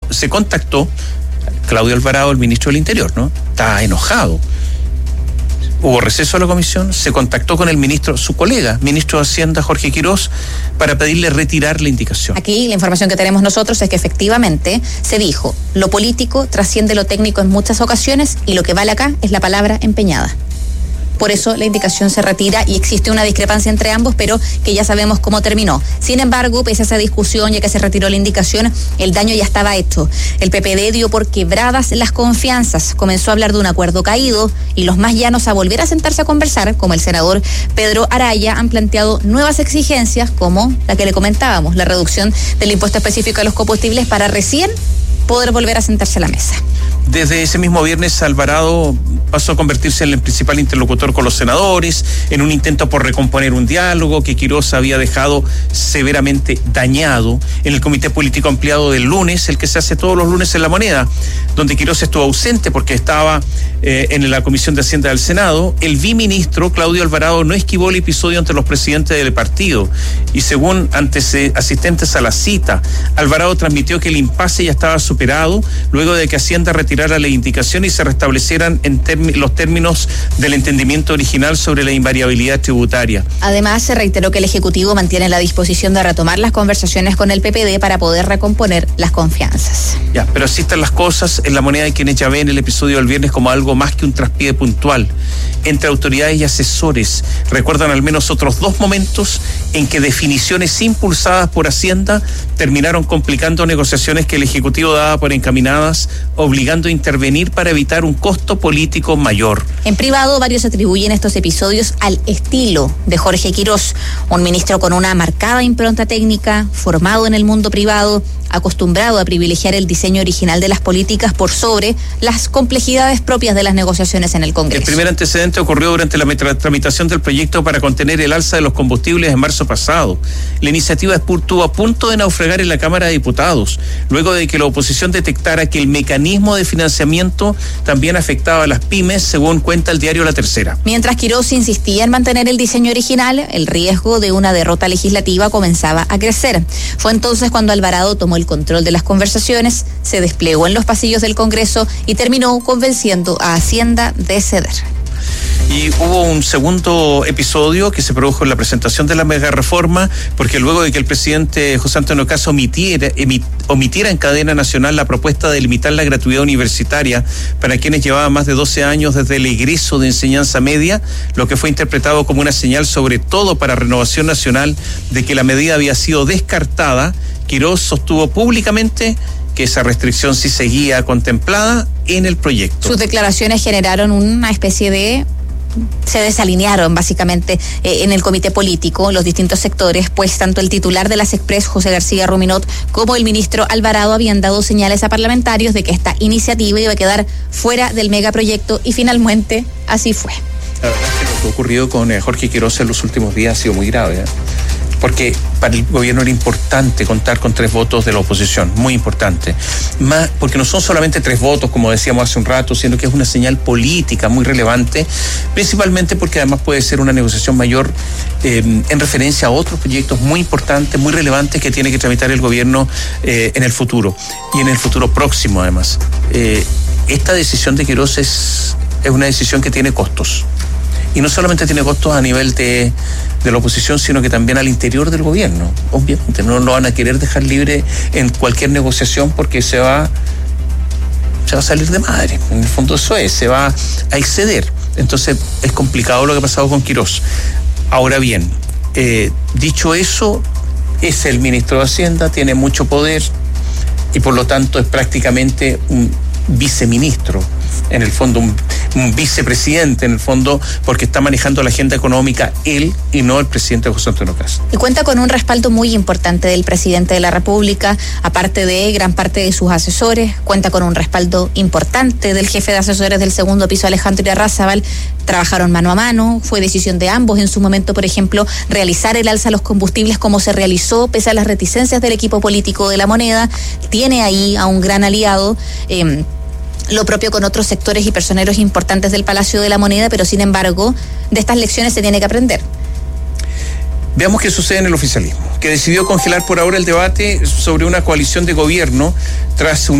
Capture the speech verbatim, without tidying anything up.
se contactó Claudio Alvarado, el ministro del Interior, ¿no? Está enojado. Hubo receso a la comisión, se contactó con el ministro, su colega, ministro de Hacienda, Jorge Quirós, para pedirle retirar la indicación. Aquí la información que tenemos nosotros es que efectivamente se dijo, lo político trasciende lo técnico en muchas ocasiones y lo que vale acá es la palabra empeñada. Por eso la indicación se retira y existe una discrepancia entre ambos, pero que ya sabemos cómo terminó. Sin embargo, pese a esa discusión, ya que se retiró la indicación, el daño ya estaba hecho. El P P D dio por quebradas las confianzas, comenzó a hablar de un acuerdo caído y los más llanos a volver a sentarse a conversar, como el senador Pedro Araya, han planteado nuevas exigencias, como la que le comentábamos, la reducción del impuesto específico a los combustibles para recién poder volver a sentarse a la mesa. Desde ese mismo viernes, Alvarado pasó a convertirse en el principal interlocutor con los senadores, en un intento por recomponer un diálogo que Quirós había dejado severamente dañado. En el comité político ampliado del lunes, el que se hace todos los lunes en La Moneda, donde Quirós estuvo ausente porque estaba eh, en la Comisión de Hacienda del Senado, el biministro Claudio Alvarado no esquivó el episodio ante los presidentes del partido y según antes eh, asistentes a la cita, Alvarado transmitió que el impasse ya estaba superado luego de que Hacienda retirara la indicación y se restablecieran en term- los términos del entendimiento original sobre la invariabilidad tributaria. Además, se reiteró que el Ejecutivo mantiene la disposición de retomar las conversaciones con el P P D para poder recomponer las confianzas. Ya, pero así están las cosas. En La Moneda hay quienes ya ven el episodio del viernes como algo más que un traspié puntual entre autoridades y asesores. Recuerdan al menos otros dos momentos en que definiciones impulsadas por Hacienda terminaron complicando negociaciones que el Ejecutivo daba por encaminadas, obligando a intervenir para evitar un costo político mayor. En privado, varios atribuyen estos episodios al estilo de Jorge Quirós, un ministro con una marcada impronta técnica, formado en el mundo privado, acostumbrado a privilegiar el diseño original de las políticas por sobre las complejidades propias de las negociaciones en el Congreso. El primer antecedente ocurrió durante la tramitación del proyecto para contener el alza de los combustibles en marzo pasado. La iniciativa estuvo a punto de naufragar en la Cámara de Diputados, luego de que la oposición detectara que el mecanismo de financiamiento también afectaba a las pymes, según cuenta el diario La Tercera. Mientras Quirós insistía en mantener el diseño original, el riesgo de una derrota legislativa comenzaba a crecer. Fue entonces cuando Alvarado tomó el control de las conversaciones, se desplegó en los pasillos del Congreso y terminó convenciendo a Hacienda de ceder. Y hubo un segundo episodio que se produjo en la presentación de la mega reforma, porque luego de que el presidente José Antonio Kast omitiera, emit, omitiera en cadena nacional la propuesta de limitar la gratuidad universitaria para quienes llevaban más de doce años desde el egreso de enseñanza media, lo que fue interpretado como una señal sobre todo para Renovación Nacional de que la medida había sido descartada, Quirós sostuvo públicamente que esa restricción sí seguía contemplada en el proyecto. Sus declaraciones generaron una especie de... se desalinearon básicamente eh, en el comité político, los distintos sectores, pues tanto el titular de las Express, José García Ruminot, como el ministro Alvarado habían dado señales a parlamentarios de que esta iniciativa iba a quedar fuera del megaproyecto y finalmente así fue. La verdad es que lo que ha ocurrido con eh, Jorge Quirós en los últimos días ha sido muy grave, ¿eh? Porque para el gobierno era importante contar con tres votos de la oposición, muy importante. Más porque no son solamente tres votos, como decíamos hace un rato, sino que es una señal política muy relevante, principalmente porque además puede ser una negociación mayor eh, en referencia a otros proyectos muy importantes, muy relevantes que tiene que tramitar el gobierno eh, en el futuro, y en el futuro próximo además. Eh, esta decisión de Quirós es, es una decisión que tiene costos. Y no solamente tiene costos a nivel de, de la oposición, sino que también al interior del gobierno. Obviamente no lo van a querer dejar libre en cualquier negociación porque se va, se va a salir de madre. En el fondo eso es, se va a exceder. Entonces es complicado lo que ha pasado con Quirós. Ahora bien, eh, dicho eso, es el ministro de Hacienda, tiene mucho poder y por lo tanto es prácticamente un viceministro. En el fondo un, un vicepresidente, en el fondo, porque está manejando la agenda económica él y no el presidente José Antonio Kast. Y cuenta con un respaldo muy importante del presidente de la República, aparte de gran parte de sus asesores, cuenta con un respaldo importante del jefe de asesores del segundo piso, Alejandro Irarrázaval. Trabajaron mano a mano, fue decisión de ambos en su momento, por ejemplo, realizar el alza a los combustibles como se realizó, pese a las reticencias del equipo político de La Moneda. Tiene ahí a un gran aliado, eh, lo propio con otros sectores y personeros importantes del Palacio de la Moneda, pero sin embargo, de estas lecciones se tiene que aprender. Veamos qué sucede en el oficialismo, que decidió congelar por ahora el debate sobre una coalición de gobierno tras un